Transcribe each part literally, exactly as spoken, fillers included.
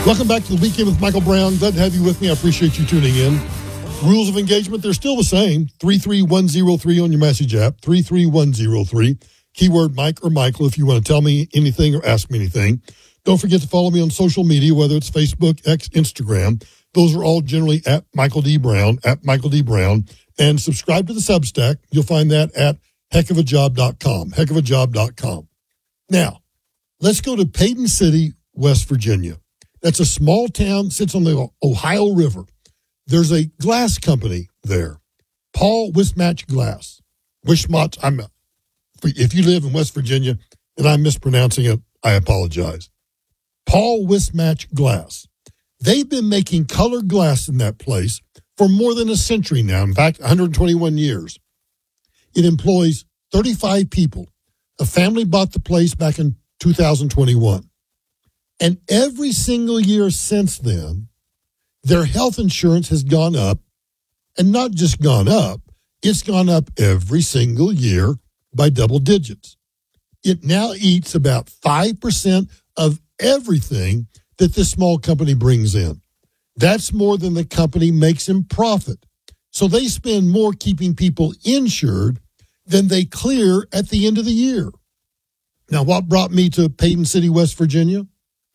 Welcome back to the Weekend with Michael Brown. Glad to have you with me. I appreciate you tuning in. Rules of engagement, they're still the same. three three one zero three on your message app, three three one zero three. Keyword Mike or Michael if you want to tell me anything or ask me anything. Don't forget to follow me on social media, whether it's Facebook, X, Instagram. Those are all generally at Michael D. Brown, at Michael D. Brown. And subscribe to the Substack. You'll find that at heck of a job dot com, heck of a job dot com. Now, let's go to Payton City, West Virginia. That's a small town, sits on the Ohio River. There's a glass company there, Paul Wismatch Glass. Wismatch, I'm, if you live in West Virginia and I'm mispronouncing it, I apologize. Paul Wismatch Glass. They've been making colored glass in that place for more than a century now. In fact, one hundred twenty-one years. It employs thirty-five people. A family bought the place back in two thousand twenty-one. And every single year since then, their health insurance has gone up, and not just gone up, it's gone up every single year by double digits. It now eats about five percent of everything that this small company brings in. That's more than the company makes in profit. So they spend more keeping people insured than they clear at the end of the year. Now, what brought me to Payton City, West Virginia?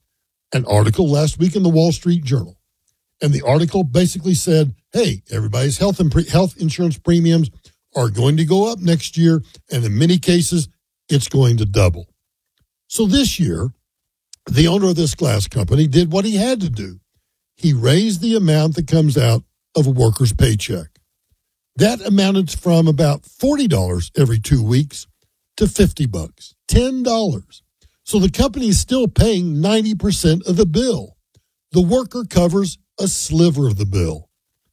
An article last week in the Wall Street Journal. And the article basically said, hey, everybody's health and pre- health insurance premiums are going to go up next year, and in many cases, it's going to double. So this year, the owner of this glass company did what he had to do. He raised the amount that comes out of a worker's paycheck. That amounted from about forty dollars every two weeks to fifty bucks, ten dollars. So the company is still paying ninety percent of the bill. The worker covers a sliver of the bill.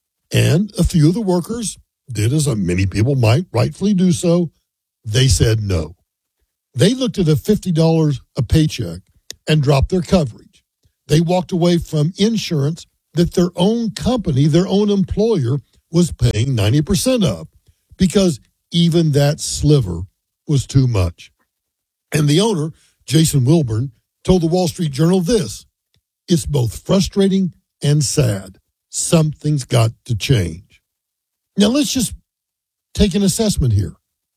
And a few of the workers did as many people might rightfully do so. They said no. They looked at a fifty dollars a paycheck and dropped their coverage. They walked away from insurance that their own company, their own employer, was paying ninety percent of because even that sliver was too much. And the owner, Jason Wilburn, told the Wall Street Journal this: it's both frustrating and sad. Something's got to change. Now, let's just take an assessment here.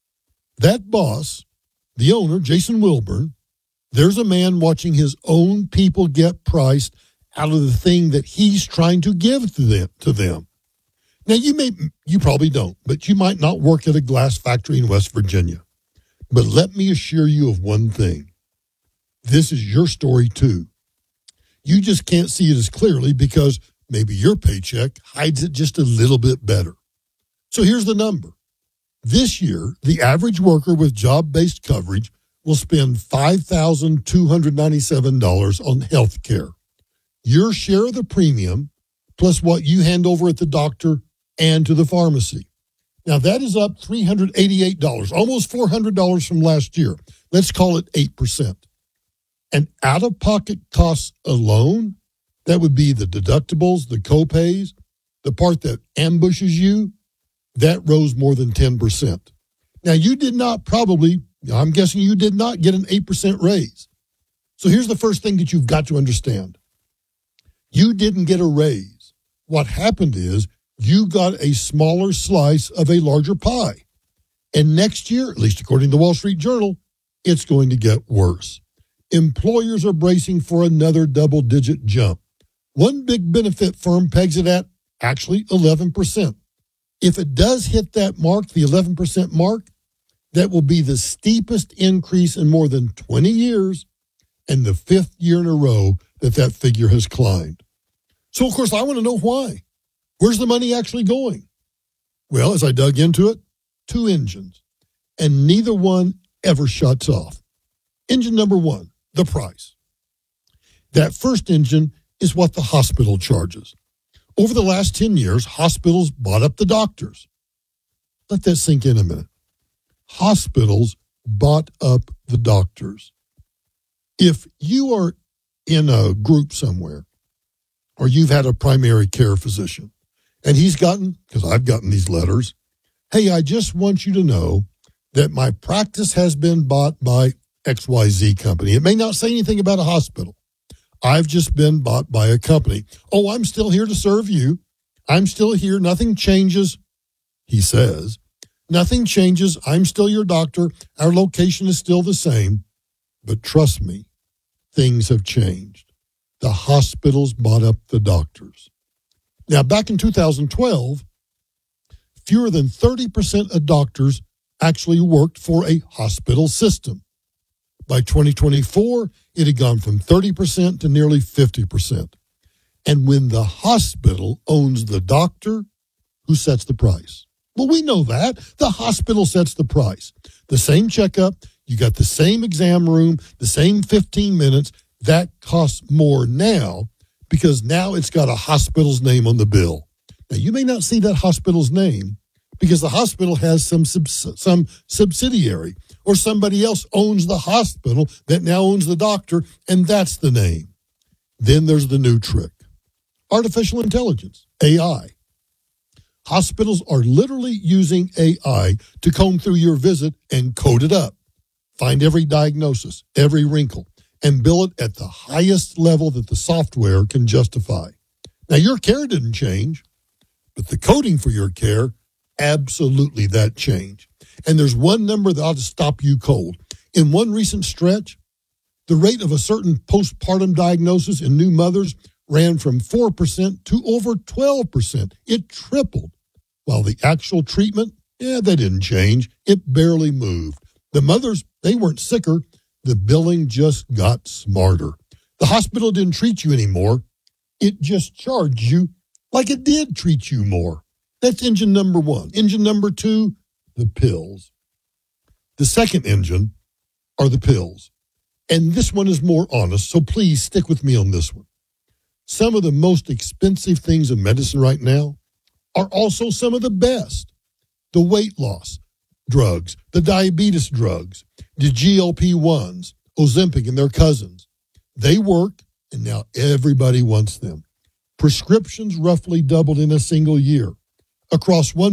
That boss, the owner, Jason Wilburn, there's a man watching his own people get priced out of the thing that he's trying to give to them. To them. Now, you may, you probably don't, but you might not work at a glass factory in West Virginia. But let me assure you of one thing. This is your story too. You just can't see it as clearly because maybe your paycheck hides it just a little bit better. So here's the number. This year, the average worker with job-based coverage will spend five thousand two hundred ninety-seven dollars on health care. Your share of the premium plus what you hand over at the doctor and to the pharmacy. Now, that is up three hundred eighty-eight dollars, almost four hundred dollars from last year. Let's call it eight percent. And out-of-pocket costs alone, that would be the deductibles, the copays, the part that ambushes you, that rose more than ten percent. Now, you did not probably, I'm guessing you did not get an eight percent raise. So here's the first thing that you've got to understand. You didn't get a raise. What happened is you got a smaller slice of a larger pie. And next year, at least according to the Wall Street Journal, it's going to get worse. Employers are bracing for another double-digit jump. One big benefit firm pegs it at actually eleven percent. If it does hit that mark, the eleven percent mark, that will be the steepest increase in more than twenty years and the fifth year in a row that that figure has climbed. So, of course, I want to know why. Where's the money actually going? Well, as I dug into it, two engines, and neither one ever shuts off. Engine number one, the price. That first engine is what the hospital charges. Over the last ten years, hospitals bought up the doctors. Let that sink in a minute. Hospitals bought up the doctors. If you are in a group somewhere, or you've had a primary care physician, and he's gotten, because I've gotten these letters, hey, I just want you to know that my practice has been bought by X Y Z company. It may not say anything about a hospital. I've just been bought by a company. Oh, I'm still here to serve you. I'm still here. Nothing changes, he says. Nothing changes. I'm still your doctor. Our location is still the same. But trust me, things have changed. The hospitals bought up the doctors. Now, back in two thousand twelve, fewer than thirty percent of doctors actually worked for a hospital system. By twenty twenty-four, it had gone from thirty percent to nearly fifty percent. And when the hospital owns the doctor, who sets the price? Well, we know that. The hospital sets the price. The same checkup, you got the same exam room, the same fifteen minutes. That costs more now because now it's got a hospital's name on the bill. Now, you may not see that hospital's name because the hospital has some subs- some subsidiary or somebody else owns the hospital that now owns the doctor, and that's the name. Then there's the new trick. Artificial intelligence, A I. Hospitals are literally using A I to comb through your visit and code it up, find every diagnosis, every wrinkle, and bill it at the highest level that the software can justify. Now, your care didn't change, but the coding for your care, absolutely that changed. And there's one number that ought to stop you cold. In one recent stretch, the rate of a certain postpartum diagnosis in new mothers ran from four percent to over twelve percent. It tripled. While the actual treatment, yeah, that didn't change. It barely moved. The mothers, they weren't sicker. The billing just got smarter. The hospital didn't treat you anymore. It just charged you like it did treat you more. That's engine number one. Engine number two, the pills. The second engine are the pills. And this one is more honest, so please stick with me on this one. Some of the most expensive things in medicine right now are also some of the best. The weight loss drugs, the diabetes drugs, the G L P ones, Ozempic and their cousins. They work, and now everybody wants them. Prescriptions roughly doubled in a single year. Across one